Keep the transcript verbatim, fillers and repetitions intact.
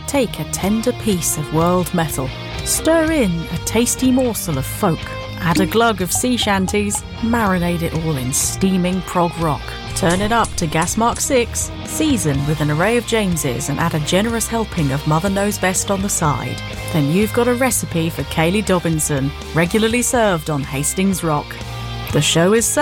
Take a tender piece of world metal, stir in a tasty morsel of folk, add a glug of sea shanties, marinate it all in steaming prog rock. Turn it up to gas mark six, season with an array of Jameses and add a generous helping of Mother Knows Best on the side. Then you've got a recipe for Kayleigh Dobinson, regularly served on Hastings Rock. The show is